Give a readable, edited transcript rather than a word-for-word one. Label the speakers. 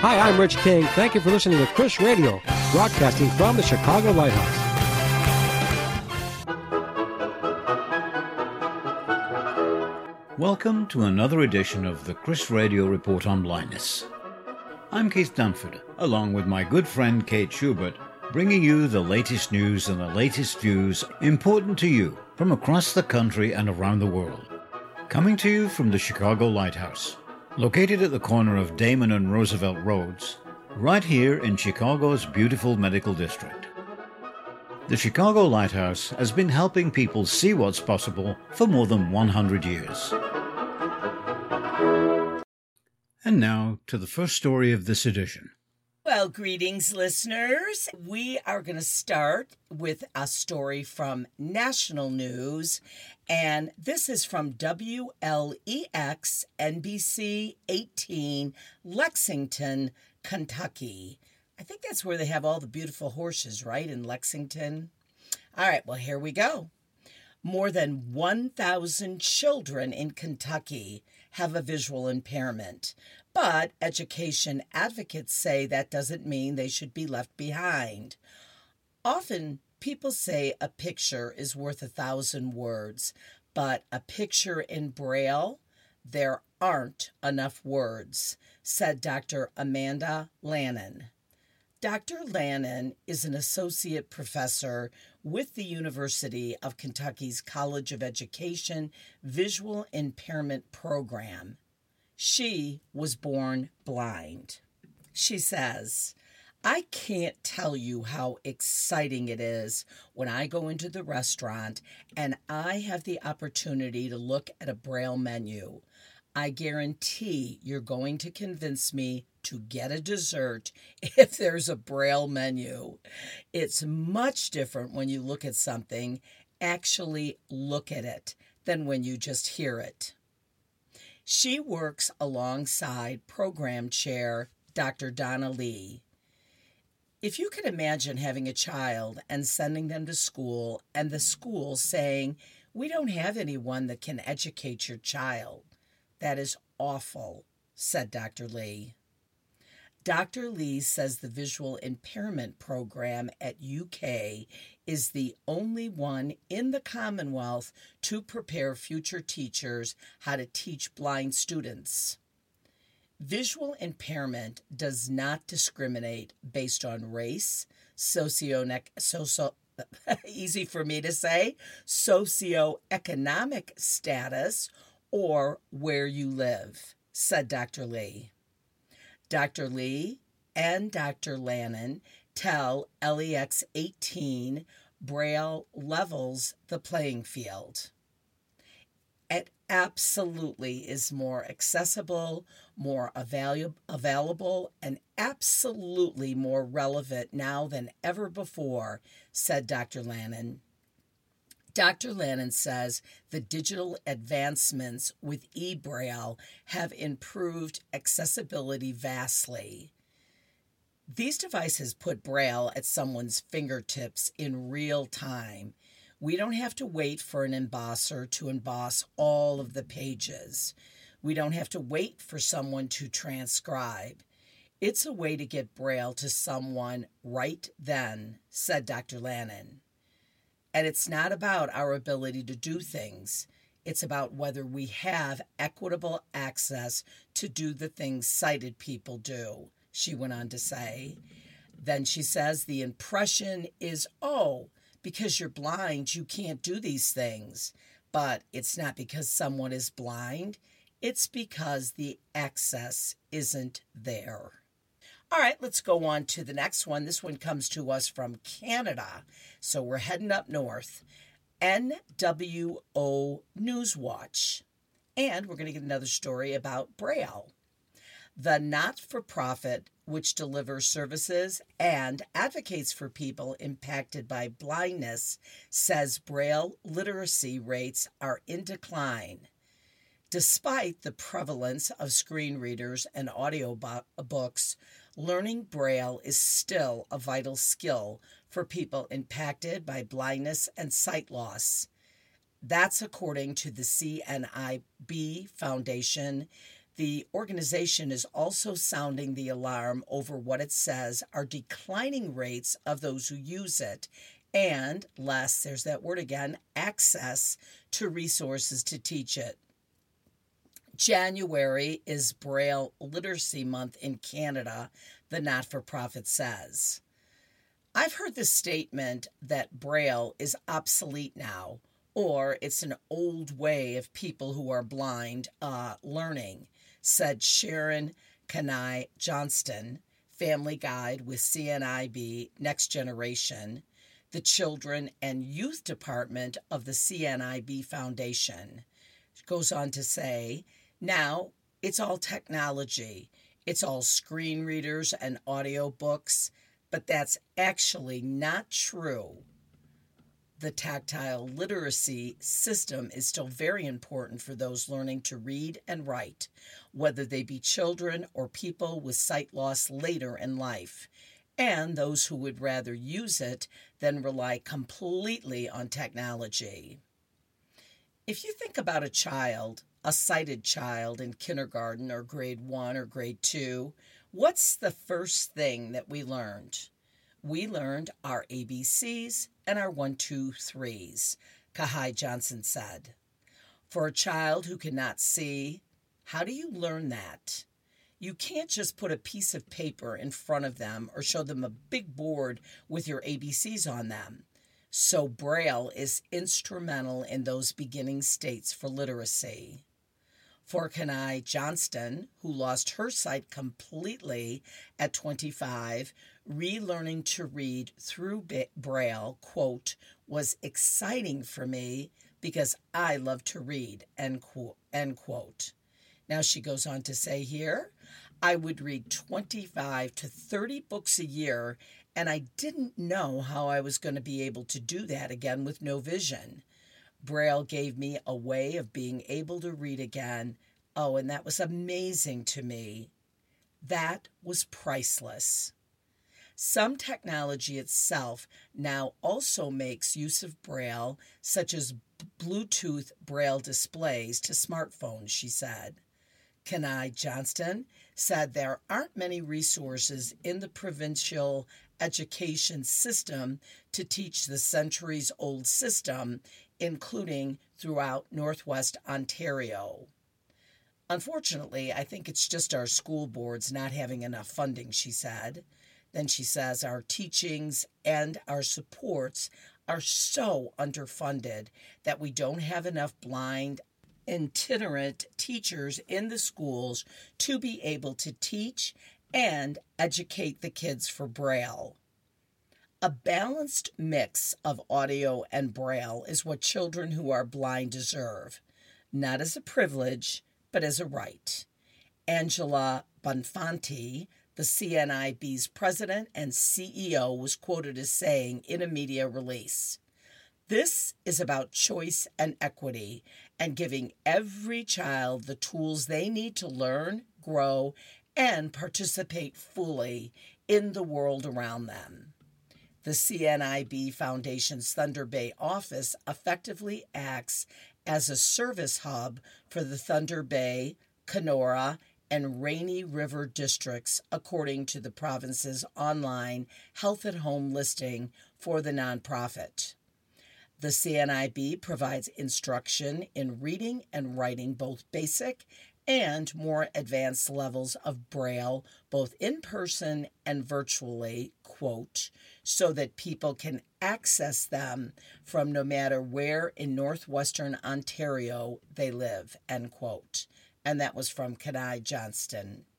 Speaker 1: Hi, I'm Rich King. Thank you for listening to Chris Radio, broadcasting from the Chicago Lighthouse.
Speaker 2: Welcome to another edition of the Chris Radio Report on Blindness. I'm Keith Dunford, along with my good friend Kate Schubert, bringing you the latest news and the latest views important to you from across the country and around the world. Coming to you from the Chicago Lighthouse, located at the corner of Damon and Roosevelt Roads, right here in Chicago's beautiful medical district. The Chicago Lighthouse has been helping people see what's possible for more than 100 years. And now to the first story of this edition.
Speaker 3: Well, greetings, listeners. We are going to start with a story from national news, and this is from WLEX NBC 18, Lexington, Kentucky. I think that's where they have all the beautiful horses, right, in Lexington? All right, well, here we go. More than 1,000 children in Kentucky have a visual impairment, but education advocates say that doesn't mean they should be left behind. Often, people say a picture is worth 1,000 words, but a picture in Braille, there aren't enough words, said Dr. Amanda Lannon. Dr. Lannon is an associate professor with the University of Kentucky's College of Education Visual Impairment Program. She was born blind. She says, I can't tell you how exciting it is when I go into the restaurant and I have the opportunity to look at a Braille menu. I guarantee you're going to convince me to get a dessert if there's a Braille menu. It's much different when you look at something, actually look at it, than when you just hear it. She works alongside program chair Dr. Donna Lee. If you can imagine having a child and sending them to school and the school saying, we don't have anyone that can educate your child, that is awful, said Dr. Lee. Dr. Lee says the visual impairment program at UK is the only one in the Commonwealth to prepare future teachers how to teach blind students. Visual impairment does not discriminate based on race, easy for me to say, socioeconomic status, or where you live, said Dr. Lee. Dr. Lee and Dr. Lannon tell LEX 18 Braille levels the playing field. It absolutely is more accessible, more available, and absolutely more relevant now than ever before, said Dr. Lannon. Dr. Lannon says the digital advancements with eBraille have improved accessibility vastly. These devices put Braille at someone's fingertips in real time. We don't have to wait for an embosser to emboss all of the pages. We don't have to wait for someone to transcribe. It's a way to get Braille to someone right then, said Dr. Lannon. And it's not about our ability to do things. It's about whether we have equitable access to do the things sighted people do, she went on to say. Then she says the impression is, oh, because you're blind, you can't do these things. But it's not because someone is blind. It's because the access isn't there. All right, let's go on to the next one. This one comes to us from Canada. So we're heading up north. NWO Newswatch. And we're going to get another story about Braille. The not-for-profit, which delivers services and advocates for people impacted by blindness, says Braille literacy rates are in decline. Despite the prevalence of screen readers and audio books, learning Braille is still a vital skill for people impacted by blindness and sight loss. That's according to the CNIB Foundation. The organization is also sounding the alarm over what it says are declining rates of those who use it and less, there's that word again, access to resources to teach it. January is Braille Literacy Month in Canada, the not-for-profit says. I've heard the statement that Braille is obsolete now, or it's an old way of people who are blind learning, said Sharon Kanai Johnston, Family Guide with CNIB Next Generation, the Children and Youth Department of the CNIB Foundation. It goes on to say, now it's all technology. It's all screen readers and audio books, but that's actually not true. The tactile literacy system is still very important for those learning to read and write, whether they be children or people with sight loss later in life, and those who would rather use it than rely completely on technology. If you think about a sighted child in kindergarten or grade 1 or grade 2, what's the first thing that we learned? We learned our ABCs and our 1, 2, 3s, Kahai Johnson said. For a child who cannot see, how do you learn that? You can't just put a piece of paper in front of them or show them a big board with your ABCs on them. So Braille is instrumental in those beginning states for literacy. For Kanai Johnston, who lost her sight completely at 25, relearning to read through Braille, quote, was exciting for me because I love to read, end quote. Now she goes on to say here, I would read 25 to 30 books a year, and I didn't know how I was going to be able to do that again with no vision. Braille gave me a way of being able to read again. Oh, and that was amazing to me. That was priceless. Some technology itself now also makes use of Braille, such as Bluetooth Braille displays to smartphones, she said. Kanai Johnston said there aren't many resources in the provincial education system to teach the centuries-old system, including throughout Northwest Ontario. Unfortunately, I think it's just our school boards not having enough funding, she said. Then she says our teachings and our supports are so underfunded that we don't have enough blind, itinerant teachers in the schools to be able to teach and educate the kids for Braille. A balanced mix of audio and Braille is what children who are blind deserve, not as a privilege, but as a right. Angela Bonfanti, the CNIB's president and CEO, was quoted as saying in a media release, "This is about choice and equity and giving every child the tools they need to learn, grow, and participate fully in the world around them." The CNIB Foundation's Thunder Bay office effectively acts as a service hub for the Thunder Bay, Kenora, and Rainy River districts, according to the province's online Health at Home listing for the nonprofit. The CNIB provides instruction in reading and writing both basic and more advanced levels of Braille, both in person and virtually, quote, so that people can access them from no matter where in northwestern Ontario they live, end quote. And that was from Kanai Johnston.